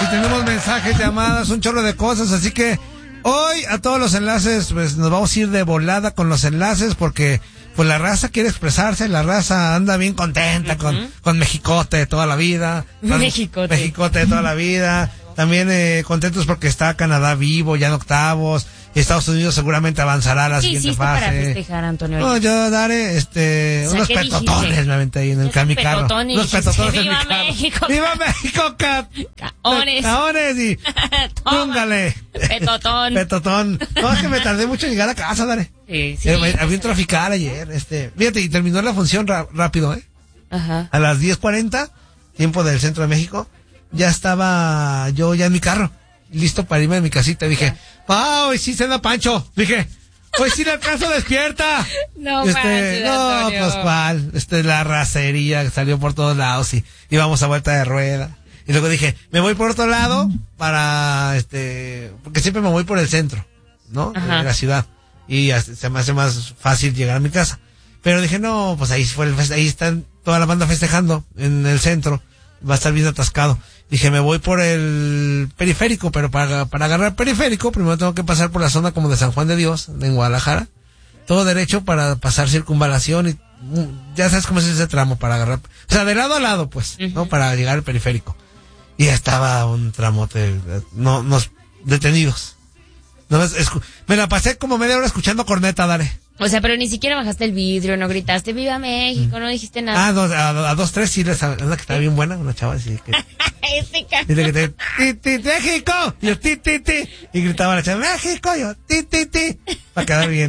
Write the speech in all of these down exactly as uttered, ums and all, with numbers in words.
y tenemos mensajes, llamadas, un chorro de cosas, así que hoy a todos los enlaces, pues nos vamos a ir de volada con los enlaces porque pues la raza quiere expresarse, la raza anda bien contenta uh-huh. con, con Mexicote de toda la vida. Mexicote. Mexicote de toda la vida. También eh, contentos porque está Canadá vivo, ya en octavos. Estados Unidos seguramente avanzará a la ¿Qué siguiente hiciste fase. para festejar, Antonio? No, yo daré este, o sea, unos petotones dijiste? me aventé ahí en el, en mi carro. Unos petotones en mi ¡Viva carro. México! ¡Viva México, Cat! ¡Caones! ¡Caones! Y póngale. Petotón. Petotón. No, es que me tardé mucho en llegar a casa, Dare. Sí, sí. Eh, había un trafical ayer, este. Fíjate, y terminó la función ra- rápido, ¿eh? Ajá. A las diez cuarenta, tiempo del centro de México, ya estaba yo ya en mi carro, listo para irme a mi casita. Dije, pa, hoy sí cena Pancho. Dije, hoy sí le alcanzo despierta. No, este, manches, no, Antonio. pues cuál, este, la racería que salió por todos lados y íbamos a vuelta de rueda. Y luego dije, me voy por otro lado para, este, porque siempre me voy por el centro, ¿no? Ajá. De la ciudad. Y se me hace más fácil llegar a mi casa. Pero dije, no, pues ahí fue el feste- ahí están toda la banda festejando en el centro. Va a estar bien atascado. Dije, me voy por el periférico, pero para, para agarrar periférico, primero tengo que pasar por la zona como de San Juan de Dios, en Guadalajara. Todo derecho para pasar circunvalación y mm, ya sabes cómo es ese tramo para agarrar. O sea, de lado a lado, pues, Uh-huh. ¿no? Para llegar al periférico. Y ya estaba un tramote, no, nos, detenidos. No, escu- me la pasé como media hora escuchando corneta, Dare. O sea, pero ni siquiera bajaste el vidrio, no gritaste ¡Viva México! No dijiste nada. Ah, dos, a, a dos, tres sí, les, una que estaba bien buena, una chava así que... Ese ca- Dice que te, ti, ti, México, y yo, ti, ti, ti, y gritaba la chava, México, y yo, ti, ti, ti, para quedar bien.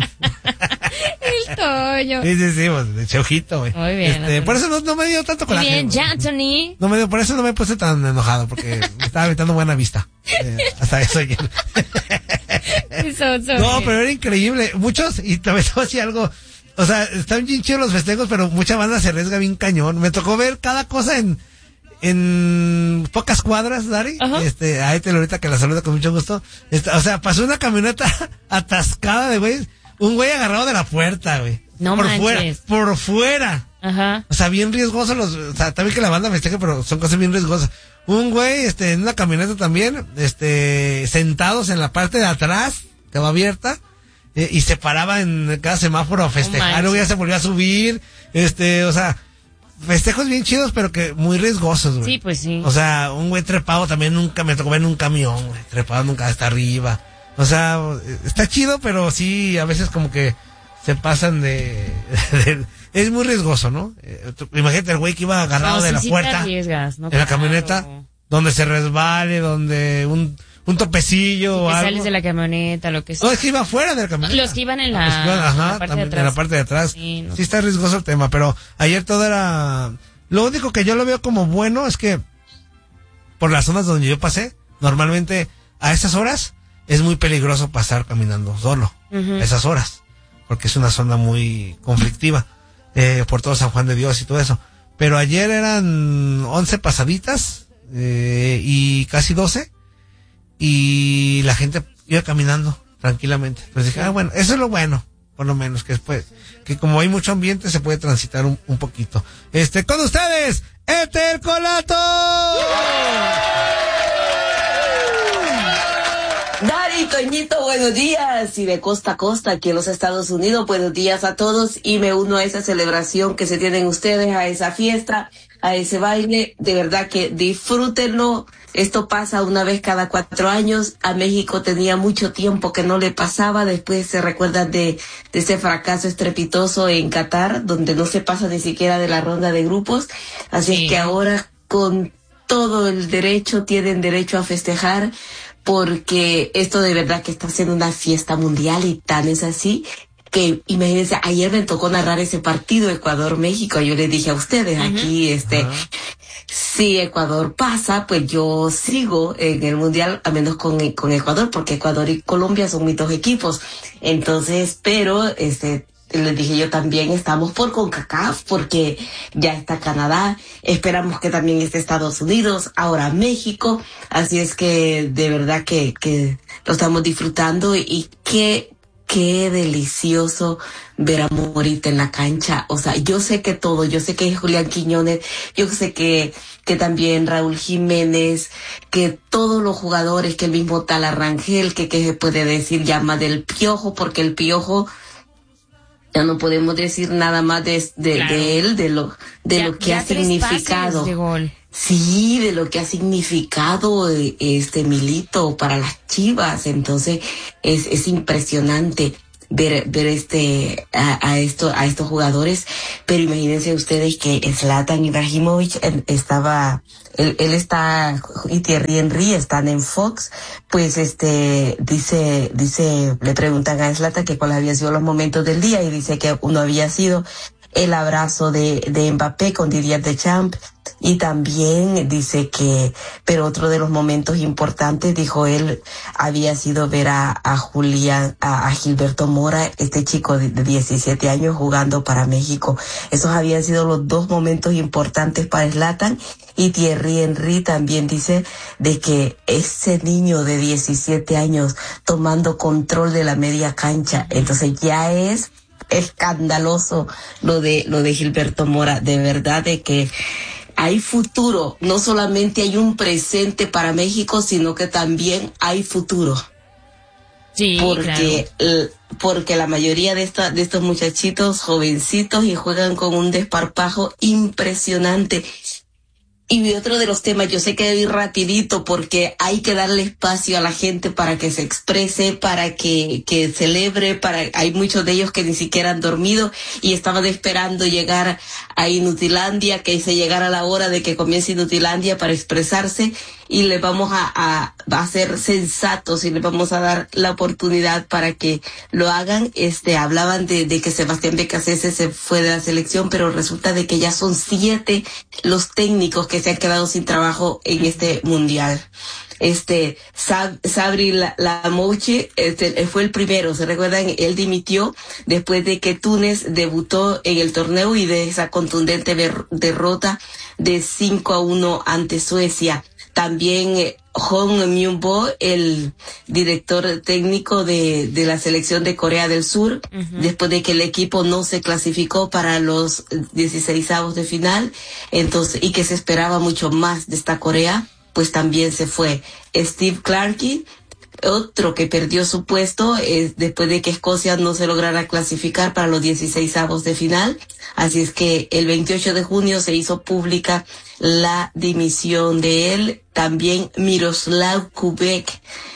El Toño. Sí, sí, sí, pues, de ese ojito, güey. Muy bien, Este, Antonio. por eso no, no me dio tanto Muy coraje. bien, güey. ya, Anthony. No me dio, por eso no me puse tan enojado, porque me estaba evitando buena vista. Eh, hasta eso ya. Eso, eso, No, bien. pero era increíble. Muchos, y también te voy a decir algo, o sea, están bien chidos los festejos, pero mucha banda se arriesga bien cañón. Me tocó ver cada cosa en, en pocas cuadras, Dari. Ajá. Este, ahí te lo ahorita que la saluda con mucho gusto. Este, o sea, pasó una camioneta atascada de güeyes, un güey agarrado de la puerta, güey. No por manches. fuera, por fuera. Ajá. O sea, bien riesgosos los, o sea, también que la banda festeje, pero son cosas bien riesgosas. Un güey, este, en una camioneta también, este, sentados en la parte de atrás, que va abierta, eh, y se paraba en cada semáforo a festejar, manches. luego ya se volvió a subir, este, o sea, festejos bien chidos, pero que muy riesgosos, güey. Sí, pues sí. O sea, un güey trepado también nunca me tocó ver en un camión, güey, trepado nunca hasta arriba. O sea, está chido, pero sí, a veces como que se pasan de, de- es muy riesgoso, ¿no? Eh, tú- imagínate el güey que iba agarrado No, de sí, la sí te puerta arriesgas, ¿no? en la Claro. camioneta, donde se resbale, donde un, un topecillo o Que algo. sales de la camioneta, lo que sea. No, es que iba fuera de la camioneta. Los que iban en la, Los que iban, ajá, en la parte también de en la atrás. parte de atrás. Sí, Sí, no. está riesgoso el tema, pero ayer todo era... Lo único que yo lo veo como bueno es que por las zonas donde yo pasé, normalmente a esas horas es muy peligroso pasar caminando solo. Ujú. A esas horas. Porque es una zona muy conflictiva. Eh, por todo San Juan de Dios y todo eso. Pero ayer eran once pasaditas eh, y casi doce. Y la gente iba caminando tranquilamente. Entonces dije, ah, bueno, eso es lo bueno, por lo menos, que después, que como hay mucho ambiente, se puede transitar un, un poquito. Este, con ustedes, Etel Colato. Dari, Toñito, buenos días. Y de costa a costa, aquí en los Estados Unidos, buenos días a todos. Y me uno a esa celebración que se tienen ustedes, a esa fiesta, a ese baile. De verdad que disfrútenlo. Esto pasa una vez cada cuatro años. A México tenía mucho tiempo que no le pasaba. Después se recuerdan de, de ese fracaso estrepitoso en Qatar, donde no se pasa ni siquiera de la ronda de grupos. Así Sí. es que ahora, con todo el derecho, tienen derecho a festejar, porque esto de verdad que está siendo una fiesta mundial y tan es así que, imagínense, ayer me tocó narrar ese partido Ecuador-México. Yo les dije a ustedes aquí, este, Ajá. si Ecuador pasa, pues yo sigo en el mundial, a menos con, con Ecuador, porque Ecuador y Colombia son mis dos equipos. Entonces, pero, este, les dije yo también estamos por CONCACAF, porque ya está Canadá, esperamos que también esté Estados Unidos, ahora México, así es que de verdad que, que lo estamos disfrutando y qué qué delicioso ver a Morita en la cancha. O sea, yo sé que todo, yo sé que Julián Quiñones, yo sé que, que también Raúl Jiménez, que todos los jugadores, que el mismo Tala Rangel, que, que se puede decir llama del Piojo, porque el Piojo, ya no podemos decir nada más de, de, claro. de él, de lo, de ya, lo que ha significado. De gol. Sí, de lo que ha significado este Milito para las Chivas. Entonces es, es impresionante ver, ver este, a, a esto, a estos jugadores. Pero imagínense ustedes que Zlatan Ibrahimovic estaba, él, él está, y Thierry Henry están en Fox, pues este, dice, dice, le preguntan a Zlatan que cuáles habían sido los momentos del día, y dice que uno había sido el abrazo de, de Mbappé con Didier Deschamps, y también dice que, pero otro de los momentos importantes, dijo él, había sido ver a, a Julián, a, a Gilberto Mora, este chico de, de diecisiete años jugando para México. Esos habían sido los dos momentos importantes para Zlatan. Y Thierry Henry también dice de que ese niño de diecisiete años tomando control de la media cancha, entonces ya es escandaloso lo de lo de Gilberto Mora. De verdad de que hay futuro, no solamente hay un presente para México, sino que también hay futuro. Sí, porque claro. Porque la mayoría de esta, de estos muchachitos jovencitos y juegan con un desparpajo impresionante. Y otro de los temas, yo sé que voy rapidito porque hay que darle espacio a la gente para que se exprese, para que, que celebre, para, hay muchos de ellos que ni siquiera han dormido y estaban esperando llegar a Inutilandia, que se llegara la hora de que comience Inutilandia para expresarse, y les vamos a, a, a ser sensatos y les vamos a dar la oportunidad para que lo hagan. Este, hablaban de, de que Sebastián Becasese se fue de la selección, pero resulta de que ya son siete los técnicos que se han quedado sin trabajo en este mundial. Este, Sab, Sabri Lamouchi, este, fue el primero, se recuerdan, él dimitió después de que Túnez debutó en el torneo y de esa contundente ver, derrota de cinco a uno ante Suecia. También eh, Hong Myung-bo, el director técnico de, de la selección de Corea del Sur, uh-huh. después de que el equipo no se clasificó para los dieciseisavos de final, entonces, y que se esperaba mucho más de esta Corea, pues también se fue. Steve Clarke, otro que perdió su puesto es después de que Escocia no se lograra clasificar para los dieciseisavos de final. Así es que el veintiocho de junio se hizo pública la dimisión de él. También Miroslav Kubek,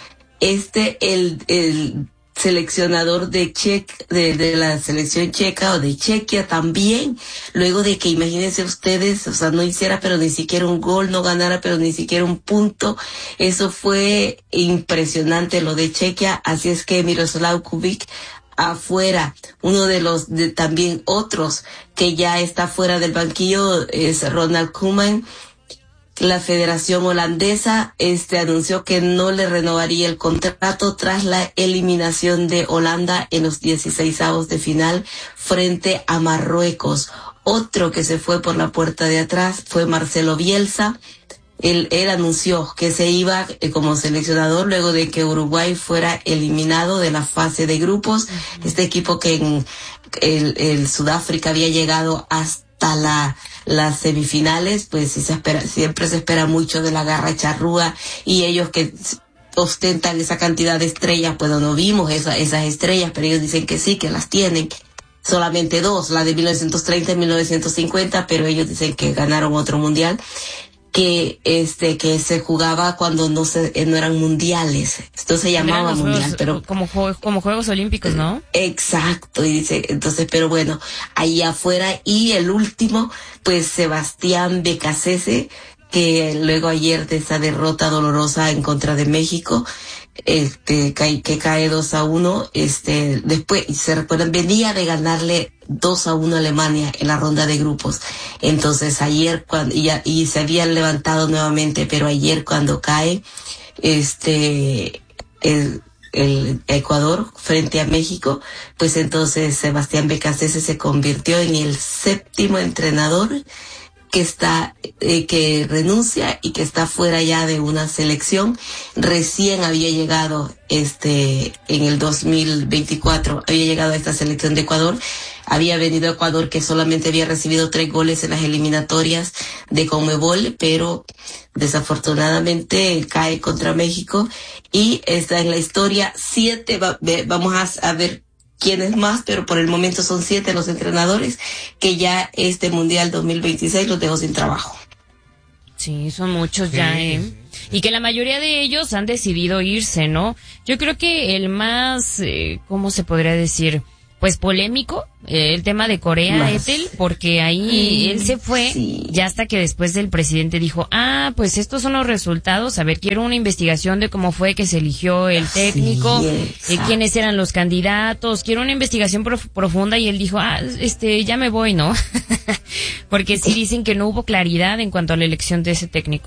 este el el seleccionador de Czech, de, de la selección checa o de Chequia también, luego de que, imagínense ustedes, o sea, no hiciera pero ni siquiera un gol, no ganara pero ni siquiera un punto. Eso fue impresionante lo de Chequia. Así es que Miroslav Kubik afuera. Uno de los de también otros que ya está fuera del banquillo es Ronald Koeman. La Federación Holandesa este anunció que no le renovaría el contrato tras la eliminación de Holanda en los dieciseisavos de final frente a Marruecos. Otro que se fue por la puerta de atrás fue Marcelo Bielsa. Él, él anunció que se iba eh, como seleccionador luego de que Uruguay fuera eliminado de la fase de grupos. Uh-huh. Este equipo que en el, el Sudáfrica había llegado hasta la las semifinales, pues sí se espera, siempre se espera mucho de la garra charrúa, y ellos que ostentan esa cantidad de estrellas, pues no vimos esa, esas estrellas, pero ellos dicen que sí, que las tienen. Solamente dos, la de mil novecientos treinta y mil novecientos cincuenta, pero ellos dicen que ganaron otro mundial que este que se jugaba cuando no se no eran mundiales, esto se llamaba mundial, juegos, pero como como Juegos Olímpicos, ¿no? Exacto, y dice, entonces, pero bueno, ahí afuera. Y el último, pues Sebastián Becasese, que luego ayer de esa derrota dolorosa en contra de México, este que, que cae dos a uno, este después se recuerdan, venía de ganarle dos a uno a Alemania en la ronda de grupos. Entonces ayer cuando y, y se habían levantado nuevamente, pero ayer cuando cae este el el Ecuador frente a México, pues entonces Sebastián Becasese se convirtió en el séptimo entrenador que está, eh, que renuncia y que está fuera ya de una selección. Recién había llegado, este, en el dos mil veinticuatro, había llegado a esta selección de Ecuador. Había venido a Ecuador, que solamente había recibido tres goles en las eliminatorias de Conmebol, pero desafortunadamente cae contra México. Y esta es la historia. Siete, va, vamos a, a ver quiénes más, pero por el momento son siete los entrenadores que ya este Mundial dos mil veintiséis los dejó sin trabajo. Sí, son muchos Sí. ya, ¿eh? Y que la mayoría de ellos han decidido irse, ¿no? Yo creo que el más, eh, ¿cómo se podría decir? Pues polémico, eh, el tema de Corea, Más. Ethel, porque ahí Mm, él se fue, sí. ya hasta que después el presidente dijo, ah, pues estos son los resultados, a ver, quiero una investigación de cómo fue que se eligió el técnico, Sí, eh, exacto. quiénes eran los candidatos, quiero una investigación prof- profunda, y él dijo, ah, este, ya me voy, ¿no? Porque sí dicen que no hubo claridad en cuanto a la elección de ese técnico.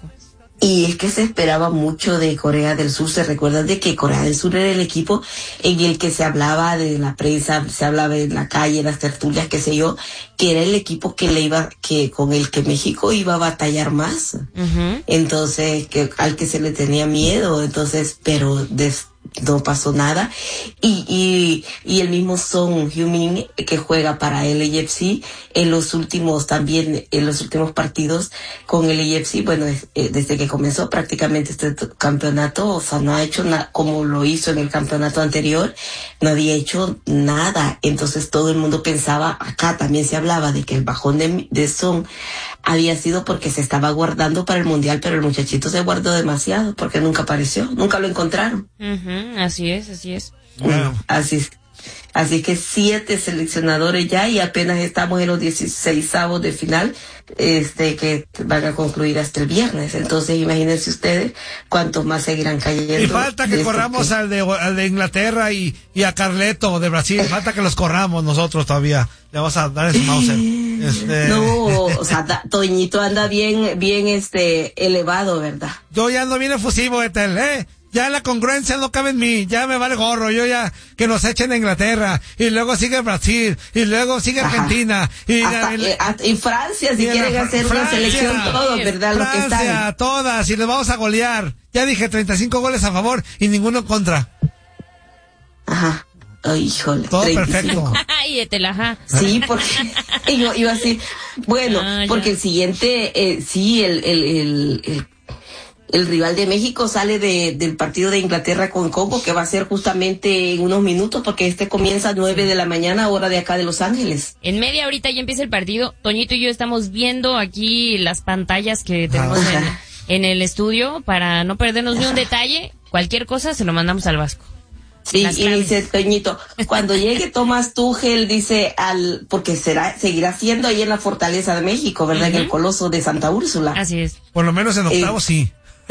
Y es que se esperaba mucho de Corea del Sur. Se recuerdan de que Corea del Sur era el equipo en el que se hablaba de la prensa, se hablaba en la calle, en las tertulias, qué sé yo, que era el equipo que le iba, que con el que México iba a batallar más. Ujú. Entonces, que al que se le tenía miedo. Entonces, pero des, no pasó nada. Y, y, y el mismo Son Heung-min, que juega para el A F C, en los últimos, también en los últimos partidos con el A F C, bueno, es, eh, desde que comenzó prácticamente este t- campeonato, o sea, no ha hecho nada como lo hizo en el campeonato anterior, no había hecho nada. Entonces todo el mundo pensaba, acá también se hablaba de que el bajón de, de Son había sido porque se estaba guardando para el Mundial, pero el muchachito se guardó demasiado porque nunca apareció, nunca lo encontraron. Ujú, así es, así es. Bueno. Así es. Así que siete seleccionadores ya y apenas estamos en los dieciseisavos de final, este, que van a concluir hasta el viernes. Entonces imagínense ustedes cuántos más seguirán cayendo. Y falta que de corramos este- al de, al de Inglaterra y, y a Carleto de Brasil. Falta que los corramos nosotros todavía. Le vamos a dar ese Mauser. Este, No, o sea, da- Toñito anda bien, bien, este, elevado, ¿verdad? Yo ya ando bien efusivo, Etel, ¿eh? Ya la congruencia no cabe en mí, ya me vale gorro, yo ya, que nos echen a Inglaterra, y luego sigue Brasil, y luego sigue Ajá. Argentina, y, Hasta, y- eh, hasta- y Francia, si y en quieren la- hacer una Francia, selección todos, ¿verdad? Los que Francia, están. todas, y les vamos a golear. Ya dije treinta y cinco goles a favor y ninguno en contra. Ajá. Ay, híjole. Todo treinta y perfecto. cinco. Ay, Ethel, ajá. Sí, porque yo iba así. Bueno, Ah, ya. porque el siguiente, eh, sí, el, el, el, el, el rival de México sale de, del partido de Inglaterra con Congo, que va a ser justamente en unos minutos, porque este comienza a nueve de la mañana, hora de acá de Los Ángeles. En media horita ya empieza el partido. Toñito y yo estamos viendo aquí las pantallas que tenemos en, Ajá. en el estudio para no perdernos ni un detalle. Cualquier cosa se lo mandamos al Vasco. Sí, Las y claves. dice Toñito, cuando llegue Tomás Tuchel, dice al, porque será, seguirá siendo ahí en la Fortaleza de México, ¿verdad? En el Ujú. Coloso de Santa Úrsula. Así es. Por lo menos en octavos sí.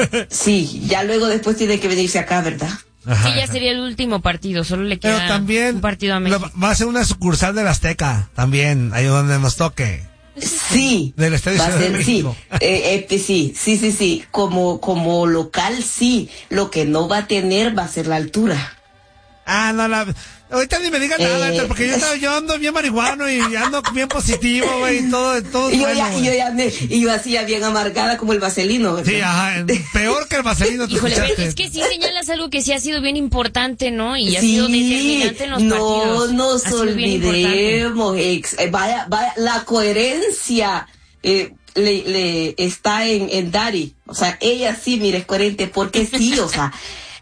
Sí, ya luego después tiene que venirse acá, ¿verdad? Ajá. Sí, ya sería el último partido. Solo le Pero queda también un partido a lo- México. va a ser una sucursal del Azteca, también, ahí donde nos toque. Sí. Del Estadio va a Ciudad de ser, sí, México. eh, eh, pues sí, sí, sí, sí, como, como local, sí, lo que no va a tener va a ser la altura. Ah, no, la... Ahorita ni me digan nada, Eh, Ethel, porque yo, estaba- yo ando bien marihuano y ando bien positivo, güey, y todo, todo Y yo bueno, ya, y güey. yo ya me, y yo así ya bien amargada como el vaselino, ¿verdad? Sí, ajá, peor que el vaselino, te Híjole, ves, escuchaste. es que sí señalas algo que sí ha sido bien importante, ¿no? Y ha Sí, sido determinante en los no partidos. nos Ha sido bien importante. olvidemos, ex- eh, vaya, vaya, la coherencia eh, le, le está en, en Dari, o sea, ella sí, mire, es coherente, porque sí, o sea,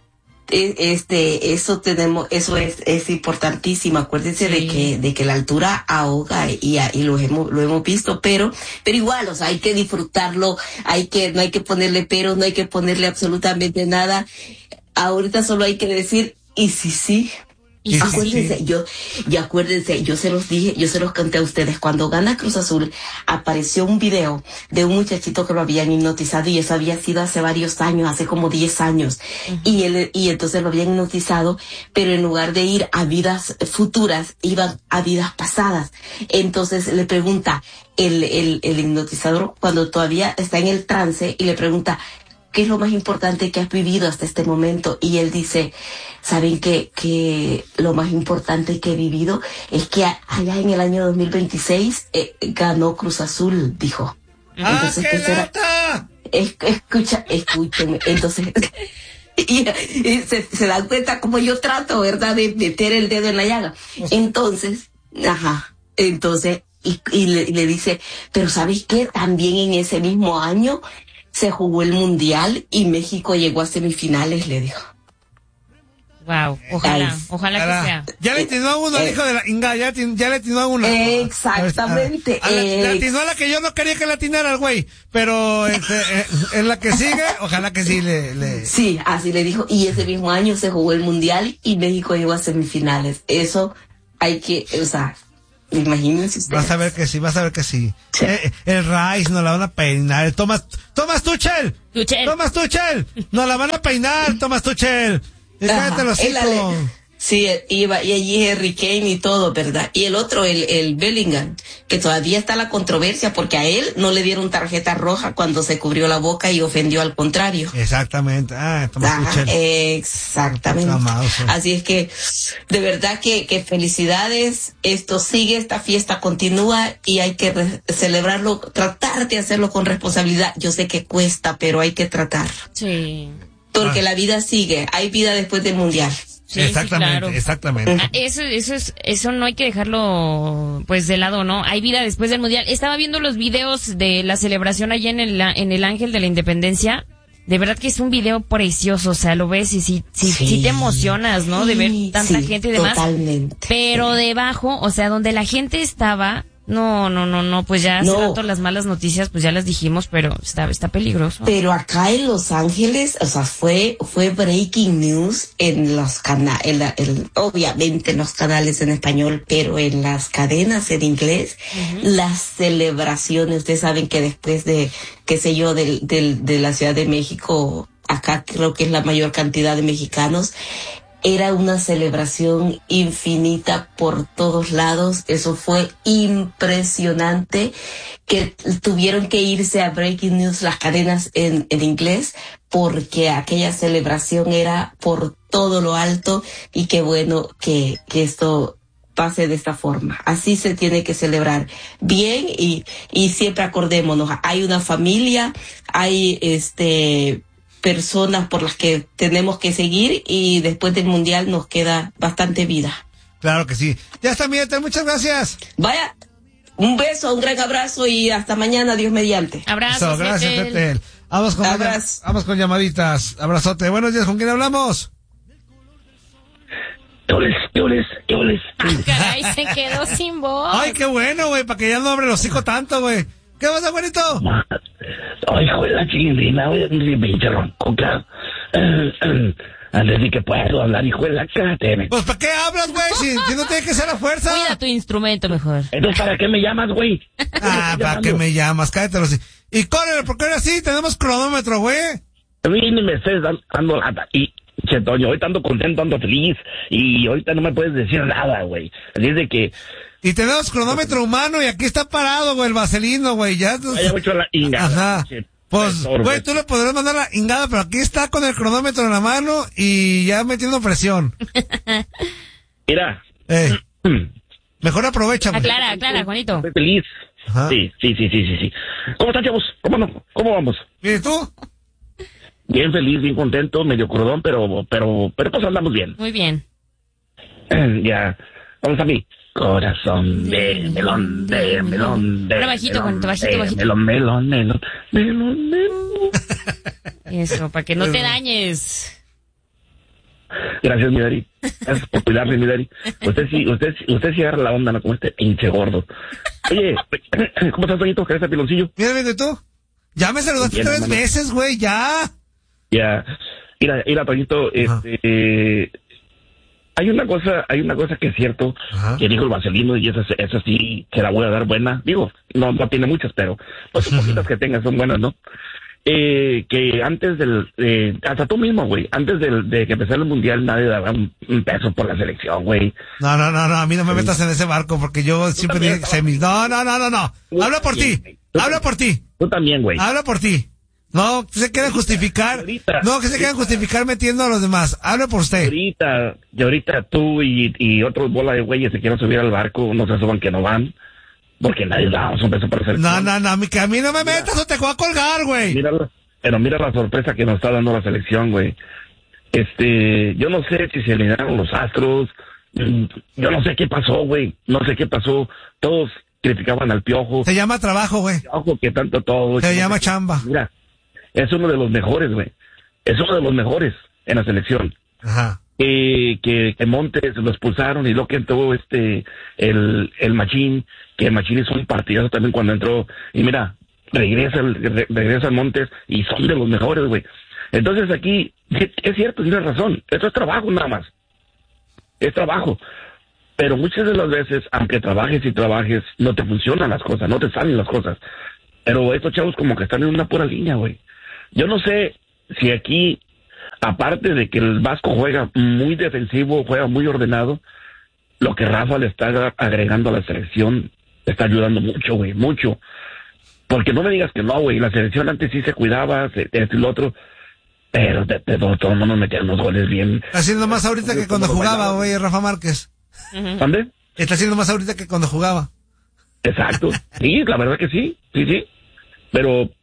eh, este, eso tenemos, eso es, es importantísimo, acuérdense Sí. de que, de que la altura ahoga y, y lo hemos, lo hemos visto, pero, pero igual, o sea, hay que disfrutarlo, hay que, no hay que ponerle pero, no hay que ponerle absolutamente nada, ahorita solo hay que decir, y si sí, Y sí, acuérdense, sí. yo, y acuérdense, yo se los dije, yo se los conté a ustedes, cuando gana Cruz Azul, apareció un video de un muchachito que lo habían hipnotizado y eso había sido hace varios años, hace como diez años, y él, y entonces lo habían hipnotizado, pero en lugar de ir a vidas futuras, iban a vidas pasadas. Entonces le pregunta el, el, el hipnotizador, cuando todavía está en el trance, y le pregunta, ¿qué es lo más importante que has vivido hasta este momento? Y él dice, ¿saben qué? Que lo más importante que he vivido es que a- allá en el año dos mil veintiséis eh, ganó Cruz Azul, dijo. Entonces, ¡Ah, qué lata! Es, escucha, escúcheme. Entonces, y, y se, se dan cuenta cómo yo trato, ¿verdad?, de meter el dedo en la llaga. Entonces, ajá, entonces, y, y, le, y le dice, pero ¿sabes qué? También en ese mismo año se jugó el Mundial y México llegó a semifinales, le dijo. Wow, ojalá, Ay, ojalá que sea. Ya le atinó a uno, Eh, hijo de la Inga, ya, tin- ya le atinó a uno. Exactamente. A, a, a la- le ex- atinó a la que yo no quería que le atinara al güey, pero este, eh, en la que sigue, ojalá que sí le... le... Sí, así le dijo. Y ese mismo año se jugó el Mundial y México llegó a semifinales. Eso hay que, o sea, imagínense ustedes. Vas a ver que sí, vas a ver que sí. Sí. Eh, el Rice nos la van a peinar. El Thomas, Thomas Tuchel. Tuchel. Thomas Tuchel. Nos la van a peinar, Thomas Tuchel. Y cállate los Él ale- hijos. Sí, iba, y allí Harry Kane y todo, ¿verdad? Y el otro, el, el Bellingham, que todavía está la controversia porque a él no le dieron tarjeta roja cuando se cubrió la boca y ofendió al contrario. Exactamente. Ah, Thomas Ajá, Tuchel. exactamente. Amado, sí. Así es que, de verdad que, que felicidades, esto sigue, esta fiesta continúa y hay que re- celebrarlo, tratar de hacerlo con responsabilidad. Yo sé que cuesta, pero hay que tratar. Sí. Porque Ah. la vida sigue, hay vida después del Mundial. Sí, exactamente, sí, claro. exactamente. Ah, Eso, eso es, eso no hay que dejarlo, pues, de lado, ¿no? Hay vida después del Mundial. Estaba viendo los videos de la celebración allá en el, en el Ángel de la Independencia. De verdad que es un video precioso, o sea, lo ves y sí, sí, sí, Sí. te emocionas, ¿no? De ver tanta Sí, gente y demás. Totalmente. Pero Sí. debajo, o sea, donde la gente estaba, no, no, no, no, pues ya hace No. rato las malas noticias, pues ya las dijimos, pero está, está peligroso. Pero acá en Los Ángeles, o sea, fue, fue breaking news en los canales, obviamente en los canales en español, pero en las cadenas en inglés, las celebraciones. Ustedes saben que después de, qué sé yo, del, del, de la Ciudad de México, acá creo que es la mayor cantidad de mexicanos, era una celebración infinita por todos lados. Eso fue impresionante, que tuvieron que irse a Breaking News las cadenas en, en inglés, porque aquella celebración era por todo lo alto, y qué bueno que, que esto pase de esta forma. Así se tiene que celebrar bien, y, y siempre acordémonos, hay una familia, hay este... personas por las que tenemos que seguir, y después del Mundial nos queda bastante vida. Claro que sí. Ya está, Miguel, muchas gracias. Vaya, un beso, un gran abrazo y hasta mañana, Dios mediante. Abrazos, Eso, gracias, Fetel. Fetel. Vamos con, Abrazo. vamos con llamaditas. Abrazote. Buenos días, ¿con quién hablamos? Yoles, yoles, yoles. Ah, caray, se quedó sin voz. Ay, qué bueno, güey, para que ya no abre los hocico tanto, güey. ¿Qué pasa, güerito? Ay, hijo de la chilindrina, oye, me interrumpo, claro. Antes de que puedo hablar, hijo de la cáteme. Pues, ¿para qué hablas, güey? Si, si no tiene que ser a fuerza. Cuida tu instrumento mejor. Entonces, ¿para qué me llamas, güey? Ah, ¿para qué me llamas? Cállate los... Y córrele, porque ahora sí tenemos cronómetro, güey. A mí ni me estés dan- dando lata. Y, che, Toño, ahorita ando contento, ando feliz. Y ahorita no me puedes decir nada, güey. Así es de que... Y tenemos cronómetro humano y aquí está parado, güey, el vaselino, güey. Ya. Vaya mucho la ingada. Ajá. che, Pues, profesor, güey, tú le podrás mandar la ingada, pero aquí está con el cronómetro en la mano y ya metiendo presión. Mira. Eh, mejor aprovecha, güey. Aclara, aclara, Juanito. Estoy feliz. Ajá. Sí, sí, sí, sí, sí, sí. ¿Cómo están, chavos? ¿Cómo no? ¿Cómo vamos? ¿Y tú? Bien feliz, bien contento, medio crudón, pero, pero, pero pues andamos bien. Muy bien. Ya, vamos a mí. Corazón de melón, de melón, de Pero bajito, melón, Juanito, bajito, de bajito. melón, melón, melón, melón, melón. Eso, para que no te dañes. Gracias, mi Dari. Gracias por cuidarme, mi Dari. Usted sí, usted, usted sí agarra la onda, ¿no? Como este pinche gordo. Oye, ¿cómo estás, Toñito? ¿Qué es el piloncillo? Mira, mira, ¿y tú? Ya me saludaste Bien, tres hermano. veces, güey, ya. Ya, mira, mira, Toñito, Ajá. este... Hay una cosa, hay una cosa que es cierto, Ajá. que dijo el vaselino, y esa, esa sí se la voy a dar buena. Digo, no, no tiene muchas, pero pues las poquitas que tenga son buenas, ¿no? Eh, que antes del, eh, hasta tú mismo, güey, antes del, de que empezara el mundial nadie daba un, un peso por la selección, güey. No, no, no, no, a mí no me metas en ese barco porque yo siempre también, dije que se mis... No, no, no, no, no. Tú Habla por ti. también, tú Habla también. por ti. Tú también, güey. Habla por ti. No, que se quieren justificar. ahorita, No, que se quieran justificar metiendo a los demás. Habla por Y usted. ahorita, y ahorita tú y, y otros bola de güeyes se quieren subir al barco, no se suban que no van. porque nadie dábamos un peso para hacer. No, no, no, a mí, que a mí no me mira, metas o te voy a colgar, güey. Mira, pero mira la sorpresa que nos está dando la selección, güey. Este, yo no sé si se alinearon los astros, yo no sé qué pasó, güey, no sé qué pasó, todos criticaban al Piojo. Se llama trabajo, güey. Piojo que tanto todo. Se llama no sé, chamba. Mira, es uno de los mejores, güey, es uno de los mejores en la selección. Ajá. Eh, que, que Montes lo expulsaron y lo que entró este, el, el Machín, que el Machín hizo un partidazo también cuando entró, y mira, regresa, el, re, regresa el Montes y son de los mejores, güey. Entonces aquí, es cierto, tienes razón, esto es trabajo nada más, es trabajo, pero muchas de las veces, aunque trabajes y trabajes, no te funcionan las cosas, no te salen las cosas, pero estos chavos como que están en una pura línea, güey. Yo no sé si aquí, aparte de que el Vasco juega muy defensivo, juega muy ordenado, lo que Rafa le está agregando a la selección le está ayudando mucho, güey, mucho. Porque no me digas que no, güey, la selección antes sí se cuidaba, se, esto y lo otro, pero de, de todo, todo nos metían los goles bien. Está haciendo más ahorita que cuando jugaba, güey, Rafa Márquez. ¿Dónde? Está haciendo más ahorita que cuando jugaba. Exacto. Sí, la verdad que sí, sí, sí. Pero